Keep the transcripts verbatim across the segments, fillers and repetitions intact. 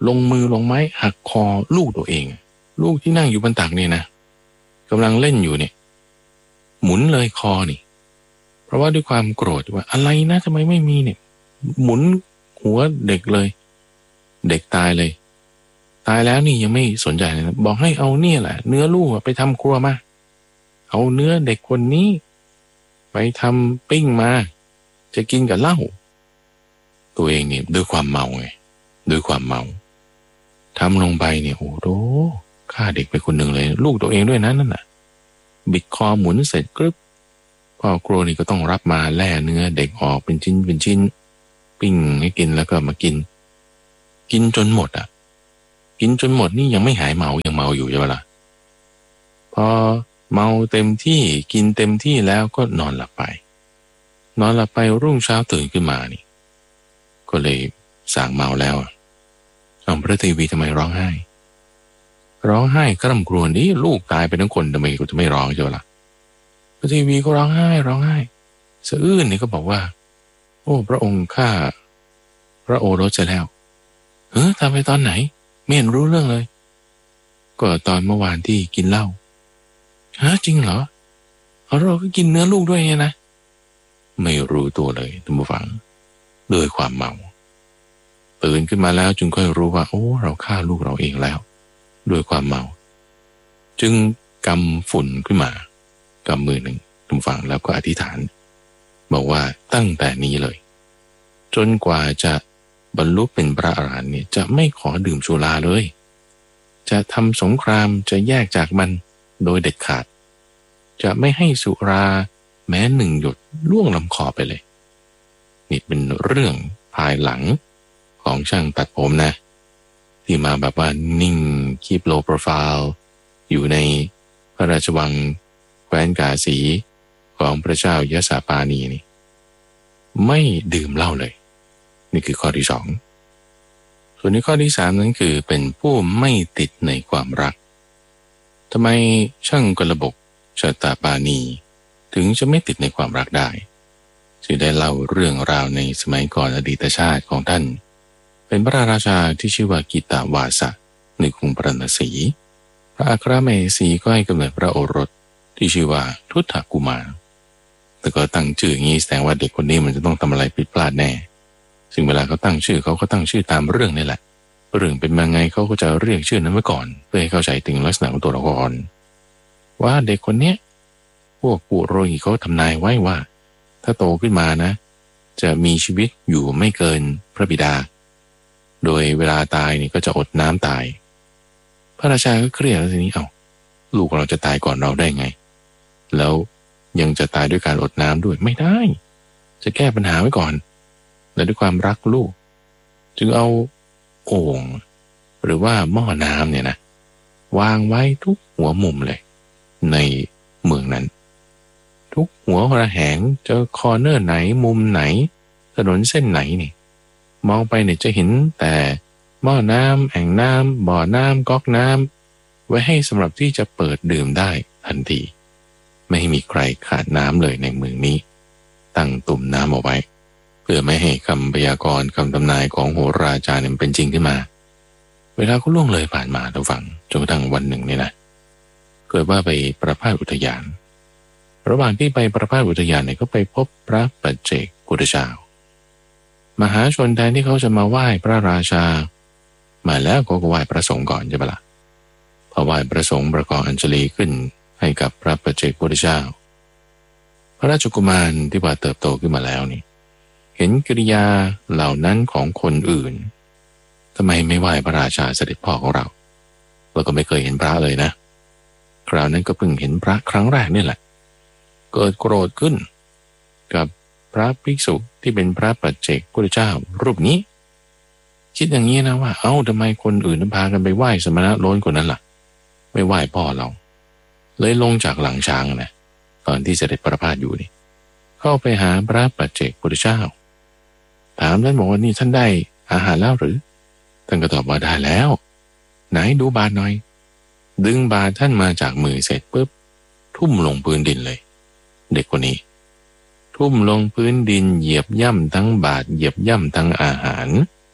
ลงมือลงไม้หักคอลูกตัวเองลูกที่นั่งอยู่บนตักเนี่ยนะกำลังเล่นอยู่เนี่ยหมุนเลยคอนี่เพราะว่าด้วยความโกรธว่าอะไรนะทำไมไม่มีเนี่ยหมุนหัวเด็กเลยเด็กตายเลยตายแล้วนี่ยังไม่สนใจเลยนะบอกให้เอาเนี่ยแหละเนื้อลูกไปทำครัวมาเอาเนื้อเด็กคนนี้ไปทำปิ้งมาจะกินกับเหล้าตัวเองเนี่ยด้วยความเมาไงด้วยความเมาทำลงไปเนี่ยโอ้โหฆ่าเด็กไปคนหนึ่งเลยลูกตัวเองด้วยนะนั่นน่ะบิดคอหมุนเสร็จกรึบพ่อครัวนี่ก็ต้องรับมาแล่เนื้อเด็กออกเป็นชิ้นเป็นชิ้นปิ้งให้กินแล้วก็มากินกินจนหมดอ่ะกินจนหมดนี่ยังไม่หายเมายังเมาอยู่ใช่ไหมล่ะพอเมาเต็มที่กินเต็มที่แล้วก็นอนหลับไปนอนหลับไปรุ่งเช้าตื่นขึ้นมานี่ก็เลยสั่งเมาแล้วเอาพระเทวีทำไมร้องไห้ร้องไห้กร่ำกรวญดิลูกตายไปทั้งคนทำไมกูจะไม่ร้องใช่ไหมล่ะพระเทวีก็ร้องไห้ร้องไห้สะอื้นนี่ก็บอกว่าโอ้พระองค์ข้าพระโอรสจะแล้วเฮ้ยทำไปตอนไหนไม่เห็นรู้เรื่องเลยก็ตอนเมื่อวานที่กินเหล้าฮะจริงเหรอเอาเราก็กินเนื้อลูกด้วยไงนะไม่รู้ตัวเลยท่านผู้ฟังด้วยความเมาตื่นขึ้นมาแล้วจึงค่อยรู้ว่าโอ้เราฆ่าลูกเราเองแล้วด้วยความเมาจึงกำฝุ่นขึ้นมากำมือหนึ่งท่านผู้ฟังแล้วก็อธิษฐานบอกว่าตั้งแต่นี้เลยจนกว่าจะบรรลุเป็นพระอรหันต์เนี่ยจะไม่ขอดื่มสุราเลยจะทำสงครามจะแยกจากมันโดยเด็ดขาดจะไม่ให้สุราแม้หนึ่งหยดล่วงลำคอไปเลยนี่เป็นเรื่องภายหลังของช่างตัดผมนะที่มาแบบว่านิ่งคีปโลโปรไฟล์อยู่ในพระราชวังแคว้นกาสีของพระเจ้ายศปานีนี่ไม่ดื่มเหล้าเลยนี่คือข้อที่สองส่วนในข้อที่สามนั้นคือเป็นผู้ไม่ติดในความรักทำไมช่างกลบกชตปานีถึงจะไม่ติดในความรักได้จึงได้เล่าเรื่องราวในสมัยก่อนอดีตชาติของท่านเป็นพระราชาที่ชื่อว่ากิตาวาสะในกรุงพาราณสีพระอัครมเหสีก็ให้กำเนิดพระโอรสที่ชื่อว่าทุตถกุมารแต่ก็ตั้งชื่ออย่างนี้แสดงว่าเด็กคนนี้มันจะต้องทำอะไรผิดพลาดแน่ซึ่งเวลาเขาตั้งชื่อเขาก็ตั้งชื่อตามเรื่องนี่แหละเรื่องเป็นมาไงเขาก็จะเรียกชื่อนั้นไว้ก่อนเพื่อให้เข้าใจถึงลักษณะของตัวละครว่าเด็กคนเนี้ยพวกปุโรหิตเขาทำนายไว้ว่าถ้าโตขึ้นมานะจะมีชีวิตอยู่ไม่เกินพระบิดาโดยเวลาตายนี่ก็จะอดน้ำตายพระราชาก็เครียดแล้วทีนี้เอาลูกเราจะตายก่อนเราได้ไงแล้วยังจะตายด้วยการอดน้ำด้วยไม่ได้จะแก้ปัญหาไว้ก่อนและด้วยความรักลูกจึงเอาโอ่งหรือว่าหม้อน้ำเนี่ยนะวางไว้ทุกหัวมุมเลยในเมืองนั้นทุกหัวระแหงจะคอร์เนอร์ไหนมุมไหนถนนเส้นไหนนี่มองไปเนี่ยจะเห็นแต่หม้อน้ำแอ่งน้ำบ่อน้ำก๊อกน้ำไว้ให้สำหรับที่จะเปิดดื่มได้ทันทีไม่ให้มีใครขาดน้ำเลยในเมืองนี้ตั้งตุ่มน้ำเอาไว้เพื่อไม่ให้คำพยากรณ์คำทำนายของโหราจารย์เป็นจริงขึ้นมาเวลาก็ล่วงเลยผ่านมาทุกฝั่งจนกระทั่งวันหนึ่งนี่นะเกิดว่าไปประพาสอุทยานระหว่างที่ไปประพาสอุทยานเนี่ยก็ไปพบพระปัจเจกพุทธเจ้ามหาชนแทนที่เขาจะมาไหว้พระราชามาแล้วก็ไหว้พระสงฆ์ก่อนใช่ปะล่ะพอไหว้พระสงฆ์ประกอบอัญชลีขึ้นให้กับพระปัจเจกพุทธเจ้าพระราชกุมารที่ว่าเติบโตขึ้นมาแล้วนี่เห็นกิริยาเหล่านั้นของคนอื่นทำไมไม่ไหว้พระราชาเสด็จพ่อของเราเราก็ไม่เคยเห็นพระเลยนะคราวนั้นก็เพิ่งเห็นพระครั้งแรกนี่แหละเกิดโกรธขึ้นกับพระภิกษุที่เป็นพระปัจเจกพุทธเจ้ารูปนี้คิดอย่างนี้นะว่าเอ้าทำไมคนอื่นพากันไปไหว้สมณะโล้นคนนั้นล่ะไม่ไหว้พ่อเราเลยลงจากหลังช้างนะตอนที่เสด็จประพาสอยู่นี่เข้าไปหาพระปัจเจกพุทธเจ้าถามท่านบอกว่านี่ท่านได้อาหารแล้วหรือท่านก็ตอบว่าได้แล้วไหนดูบาตรหน่อยดึงบาตรท่านมาจากมือเสร็จปุ๊บทุ่มลงพื้นดินเลยเด็กคนนี้ทุ่มลงพื้นดินเหยียบย่ำทั้งบาตรเหยียบย่ำทั้งอาหาร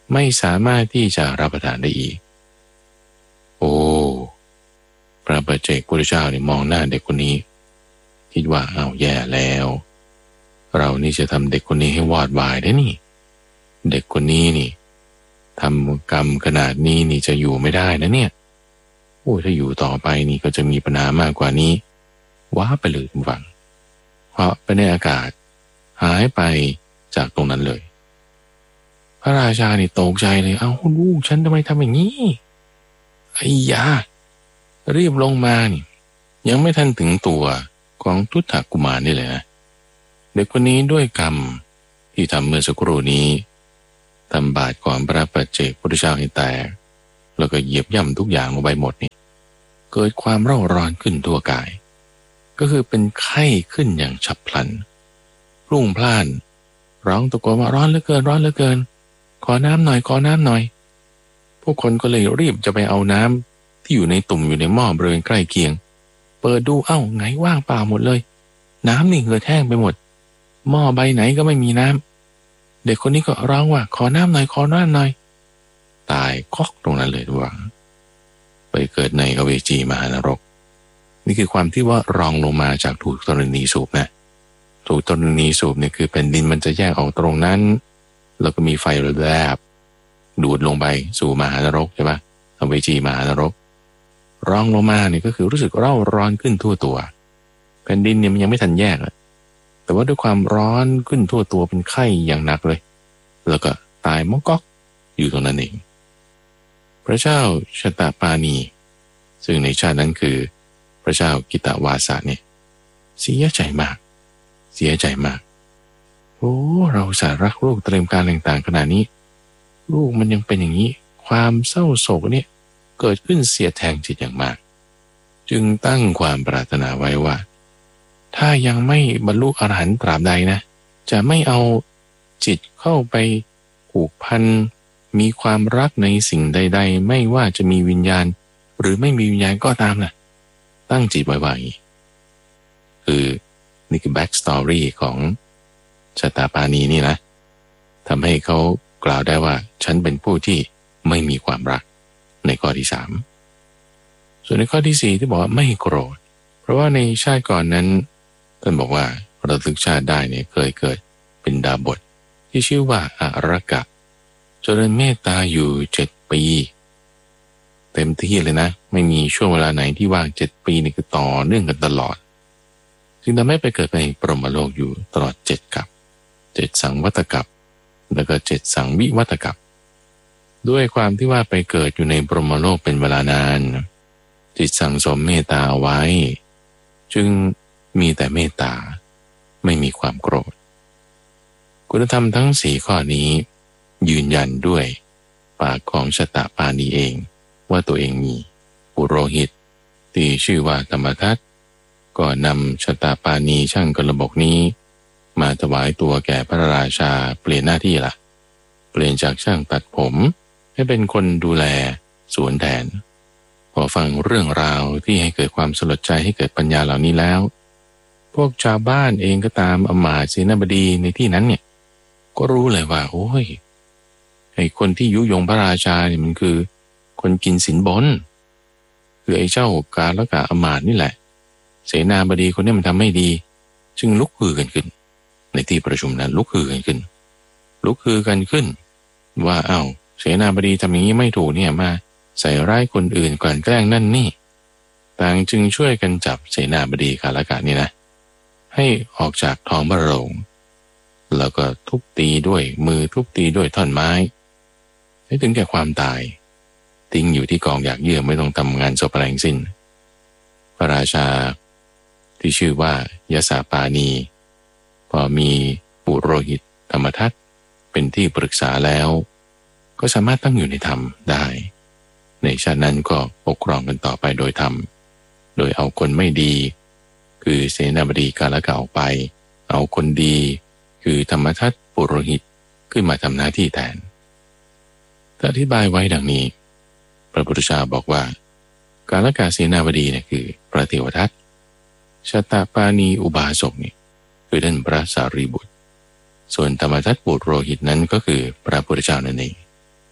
ไม่สามารถที่จะรับประทานได้อีกโอ้พระปัจเจกพุทธเจ้านี่มองหน้าเด็กคนนี้คิดว่าอ้าวแย่แล้วเรานี่จะทำเด็กคนนี้ให้วอดวายได้นี่เด็กคนนี้นี่ทำกรรมขนาดนี้นี่จะอยู่ไม่ได้นะเนี่ยโอ้ถ้าอยู่ต่อไปนี่ก็จะมีปัญหามากกว่านี้ว้าไปเลยคุณฟังเพราะไปในอากาศหายไปจากตรงนั้นเลยพระราชานี่ตกใจเลยเอ้าลูกฉันทำไมทำอย่างนี้ไอ้ยารีบลงมานี่ยังไม่ทันถึงตัวของทุตถกุมารนี่เลยนะเด็กคนนี้ด้วยกรรมที่ทำเมื่อสักครู่นี้ทำบาปก่อนพระปัจเจกพุทธเจ้าให้แตกแล้วก็เหยียบย่ำทุกอย่างลงไปหมดนี่เกิดความเร่าร้อนขึ้นทั่วกายก็คือเป็นไข้ขึ้นอย่างฉับพลันพรุ่งพล่านร้องตะโกนว่าร้อนเหลือเกินร้อนเหลือเกินขอน้ำหน่อยขอน้ำหน่อยพวกคนก็เลยรีบจะไปเอาน้ำที่อยู่ในตุ่มอยู่ในหม้อบริเวณใกล้เคียงเปิดดูเอ้าไงว่างเปล่าหมดเลยน้ำนี่เหือดแห้งไปหมดหม้อใบไหนก็ไม่มีน้ำเด็กคนนี้ก็ร้องว่าขอน้ำหน่อยขอน้ำหน่อยตายก๊อกตรงนั้นเลยทุกว่าไปเกิดในอเวจีมหานรกนี่คือความที่ว่ารองลงมาจากถูกธรณีสูบนะถูกธรณีสูบเนี่ยคือแผ่นดินมันจะแยกออกตรงนั้นแล้วก็มีไฟแลบดูดลงไปสู่มหานรกใช่ปะอเวจีมหานรกรองลงมาเนี่ยก็คือรู้สึกเร่าร้อนขึ้นทั่วตัวแผ่นดินเนี่ยมันยังไม่ทันแยกแต่ว่าด้วยความร้อนขึ้นทั่วตัวเป็นไข้อย่างหนักเลยแล้วก็ตายมอกอกอยู่ตรงนั้นเองพระเจ้าชตปานีซึ่งในชาตินั้นคือพระเจ้ากิตวาสะเนี่ยเสียใจมากเสียใจมากโอ้เราสารักลูกเตรียมการต่างๆขนาดนี้ลูกมันยังเป็นอย่างนี้ความเศร้าโศกเนี่ยเกิดขึ้นเสียแทงจิตอย่างมากจึงตั้งความปรารถนาไว้ว่าถ้ายังไม่บรรลุอรหันต์ตราบใดนะจะไม่เอาจิตเข้าไปผูกพันมีความรักในสิ่งใดๆไม่ว่าจะมีวิญญาณหรือไม่มีวิญญาณก็ตามนะตั้งจิตไว้ว่าอย่างนี้คือนี่คือแบ็กสตอรี่ของชตปานีนี่นะทำให้เขากล่าวได้ว่าฉันเป็นผู้ที่ไม่มีความรักในข้อที่สามส่วนในข้อที่สี่ที่บอกว่าไม่โกรธเพราะว่าในชาติก่อนนั้นท่านบอกว่าระลึกชาติได้เนี่ยเคยเกิดเป็นดาบทที่ชื่อว่าอารกะเจริญเมตตาอยู่เจ็ดปีเต็มที่เลยนะไม่มีช่วงเวลาไหนที่ว่างเจ็ดปีนี่คือต่อเนื่องกันตลอดจึงทำให้ไปเกิดในปรหมโลกอยู่ตลอดเจ็ดกัปเจ็ดสังวัตกัปแล้วก็เจ็ดสังวิวัตกัปด้วยความที่ว่าไปเกิดอยู่ในปรหมโลกเป็นเวลานานจิตสั่งสมเมตตาเอาไว้จึงมีแต่เมตตาไม่มีความโกรธคุณธรรมทั้งสี่ข้อนี้ยืนยันด้วยปากของชตปานีเองว่าตัวเองมีปุโรหิตที่ชื่อว่าธรรมทัตก็นำชตปานีช่างกระบกนี้มาถวายตัวแก่พระราชาเปลี่ยนหน้าที่ละเปลี่ยนจากช่างตัดผมให้เป็นคนดูแลสวนแทนพอฟังเรื่องราวที่ให้เกิดความสลดใจให้เกิดปัญญาเหล่านี้แล้วพวกชาวบ้านเองก็ตามอมาตย์เสนาบดีในที่นั้นเนี่ยก็รู้เลยว่าโอ้ยไอ้คนที่ยุยงพระราชาเนี่ยมันคือคนกินสินบนคือไอ้เจ้ากาลกะอมาตย์นี่แหละเสนาบดีคนนี้มันทำไม่ดีจึงลุกฮือกันขึ้นในที่ประชุมนั้นลุกฮือกันขึ้นลุกฮือกันขึ้นว่าอ้าวเสนาบดีทำอย่างนี้ไม่ถูกเนี่ยมาใส่ร้ายคนอื่นกลั่นแกล้งนั่นนี่ต่างจึงช่วยกันจับเสนาบดีกาลกะนี่นะให้ออกจากท้องพระโรงแล้วก็ทุบตีด้วยมือทุบตีด้วยท่อนไม้ให้ถึงแก่ความตายทิ้งอยู่ที่กองอยากเยื่อไม่ต้องทำงานศพอะไรทั้งสิ้นพระราชาที่ชื่อว่ายสาปานีพอมีปุโรหิตธรรมทัตเป็นที่ปรึกษาแล้วก็สามารถตั้งอยู่ในธรรมได้ในชาตินั้นก็ปกครองกันต่อไปโดยธรรมโดยเอาคนไม่ดีคือเสนาบดีกาลกะออกไปเอาคนดีคือธรรมทัตปุโรหิตขึ้นมาทำหน้าที่แทนถ้าอธิบายไว้ดังนี้พระพุทธเจ้าบอกว่ากาลกะเสนาบดีเนี่ยคือพระเทวทัตชตปานีอุบาสกนี่คือท่านพระสารีบุตรส่วนธรรมทัตปุโรหิตนั้นก็คือพระพุทธเจ้านั่นเอง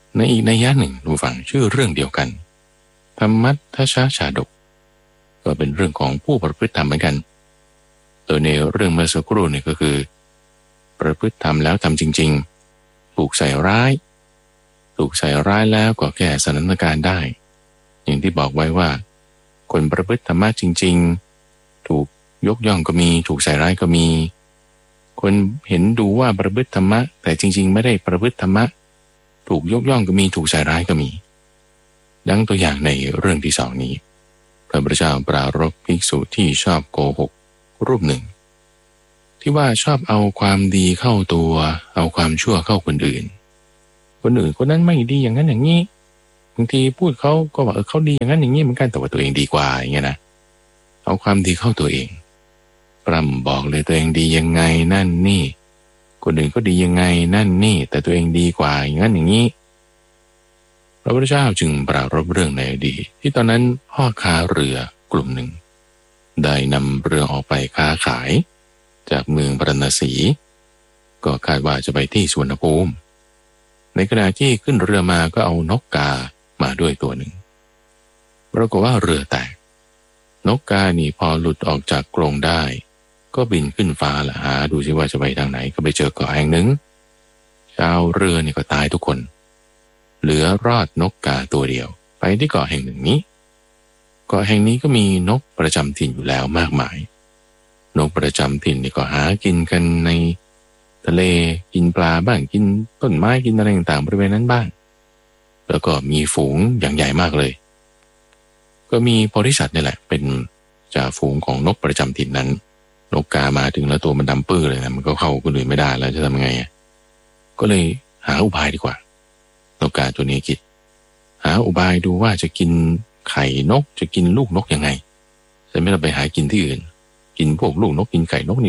ในอีกนัยยะหนึ่งดูฟังชื่อเรื่องเดียวกันธรรมัทธชชาดกก็เป็นเรื่องของผู้ประพฤติธรรมเหมือนกันโดยในเรื่องเมื่อสักครู่นี่ก็คือประพฤติธรรมแล้วทำจริงๆถูกใส่ร้ายถูกใส่ร้ายแล้วก็แก้สถานการณ์ได้อย่างที่บอกไว้ว่าคนประพฤติธรรมะจริงๆถูกยกย่องก็มีถูกใส่ร้ายก็มีคนเห็นดูว่าประพฤติธรรมะแต่จริงๆไม่ได้ประพฤติธรรมะถูกยกย่องก็มีถูกใส่ร้ายก็มีดังตัวอย่างในเรื่องที่สองนี้พระพุทธเจ้าปรารภภิกษุที่ชอบโกหกรูปหนึ่งที่ว่าชอบเอาความดีเข้าตัวเอาความชั่วเข้าคนอื่นคนอื่นคนนั้นไม่ดีอย่างนั้นอย่างนี้บางทีพูดเขาก็ว่าเออเขาดีอย่างนั้นอย่างนี้เหมือนกันแต่ว่าตัวเองดีกว่าอย่างเงี้ยนะเอาความดีเข้าตัวเองปรำบอกเลยตัวเองดียังไงนั่นนี่คนอื่นก็ดียังไงนั่นนี่แต่ตัวเองดีกว่าอย่างนั้นอย่างนี้พระพุทธเจ้าจึงปรารภเรื่องในอดีตที่ตอนนั้นพ่อค้าเรือกลุ่มหนึ่งได้นำเรือออกไปค้าขายจากเมืองพาราณสีก็คาดว่าจะไปที่สุวรรณภูมิในขณะที่ขึ้นเรือมาก็เอานกกามาด้วยตัวหนึ่งปรากฏว่าเรือแตกนกกานี่พอหลุดออกจากกรงได้ก็บินขึ้นฟ้าละหาดูสิว่าจะไปทางไหนก็ไปเจอเกาะแห่งหนึ่งชาวเรือนี่ก็ตายทุกคนเหลือรอดนกกาตัวเดียวไปที่เกาะแห่งหนึ่งนี้เกาะแห่งนี้ก็มีนกประจำถิ่นอยู่แล้วมากมายนกประจำถิ่นนี่ก็หากินกันในทะเลกินปลาบ้างกินต้นไม้กินอะไรต่างๆบริเวณนั้นบ้างแล้วก็มีฝูงอย่างใหญ่มากเลยก็มีโพธิสัตว์นี่แหละเป็นจ่าฝูงของนกประจำถิ่นนั้นนกกามาถึงแล้วตัวมันดำปื้อเลยนะมันก็เข้าคนอื่นไม่ได้แล้วจะทำยังไงก็เลยหาอุบายดีกว่านกกาตัวนี้คิดหาอุบายดูว่าจะกินไข่นกจะกินลูกนกยังไงจะไม่ต้องไปหากินที่อื่นกินพวกลูกนกกินไข่นกนี่